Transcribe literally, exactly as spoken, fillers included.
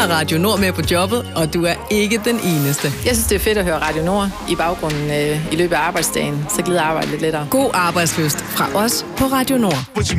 har Radio Nord med på jobbet, og du er ikke den eneste. Jeg synes, det er fedt at høre Radio Nord i baggrunden øh, i løbet af arbejdsdagen, så glider arbejdet lidt lettere. God arbejdsløst fra os på Radio Nord.